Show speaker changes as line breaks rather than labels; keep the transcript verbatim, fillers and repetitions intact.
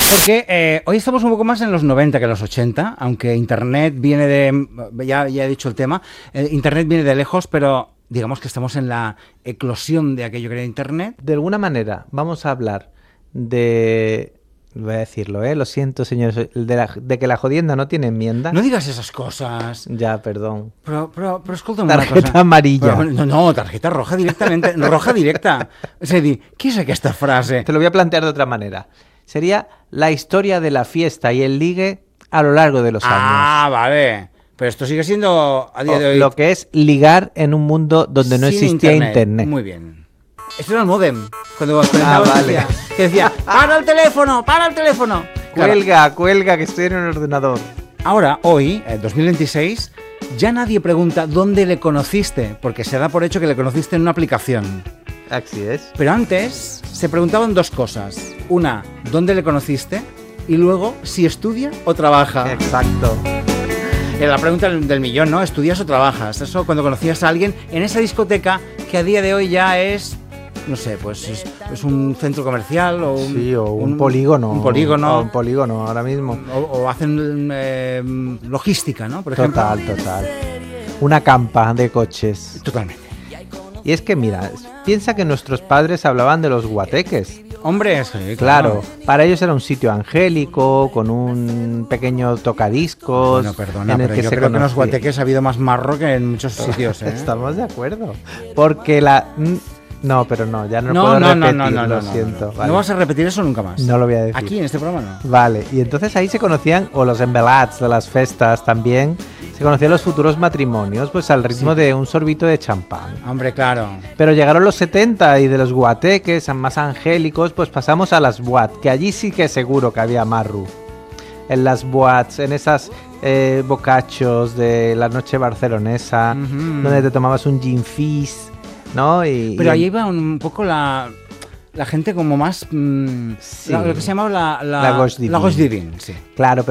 Porque eh, hoy estamos un poco más en los noventa que en los ochenta, aunque Internet viene de... Ya, ya he dicho el tema, eh, Internet viene de lejos, pero digamos que estamos en la eclosión de aquello que era Internet.
De alguna manera, vamos a hablar de... Voy a decirlo, ¿eh? Lo siento, señores, de, la, de que la jodienda no tiene enmienda.
No digas esas cosas.
Ya, perdón.
Però, però, però escolta'm una cosa.
Tarjeta amarilla.
Però, no, no, tarjeta roja directamente. Roja directa. És a dir, què és aquesta frase?
Te lo voy a plantear de otra manera. Sería la historia de la fiesta y el ligue a lo largo de los años.
Ah, vale. Pero esto sigue siendo a día
O
de hoy...
lo que es ligar en un mundo donde no
sin
existía internet.
internet. Muy bien. Esto era el modem. Cuando
Ah, vale.
decía, que decía, ¡para el teléfono! ¡Para el teléfono! Claro.
Cuelga, cuelga, que estoy en el ordenador.
Ahora, hoy, en dos mil veintiséis, ya nadie pregunta dónde le conociste, porque se da por hecho que le conociste en una aplicación.
Así es.
Pero antes se preguntaban dos cosas. Una, ¿dónde le conociste? Y luego, si estudia o trabaja.
Exacto.
Era la pregunta del, del millón, ¿no? ¿Estudias o trabajas? Eso cuando conocías a alguien en esa discoteca que a día de hoy ya es... No sé, pues es, es un centro comercial o un,
Sí, o un, un polígono.
Un polígono.
O un polígono ahora mismo.
O, o hacen eh, logística, ¿no? Por
Total,
ejemplo.
total. Una campa de coches.
Totalmente.
Y es que, mira, piensa que nuestros padres hablaban de los guateques.
Hombre, sí,
Claro,
claro.
para ellos era un sitio angélico, con un pequeño tocadiscos.
Bueno, perdona,
en el
pero
que
yo
se
creo que en los
conocía.
guateques ha habido más marro que en muchos sitios, ¿eh?
Estamos de acuerdo. Porque la... No, pero no, ya no,
No,
puedo
no,
repetir,
no, no, no,
lo
no, no,
siento.
no.
Vale.
No vas a repetir eso nunca más.
No lo voy a decir.
Aquí, en este programa, no.
Vale, y entonces ahí se conocían, o los embelats de las festas también, se conocían los futuros matrimonios, pues al ritmo
Sí.
de un sorbito de champán.
Hombre, claro.
Pero llegaron los setenta y de los guateques más angélicos, pues pasamos a las boat, que allí sí que seguro que había marru. En las boats, en esas eh, bocachos de la noche barcelonesa,
Ujú.
donde te tomabas un gin fizz, ¿no? Y,
Pero
y-
ahí iba un poco la, la gente como más... mm,
Sí.
la- lo que se llamaba la... La,
La gauche divine.
la gauche divine, sí.
Claro,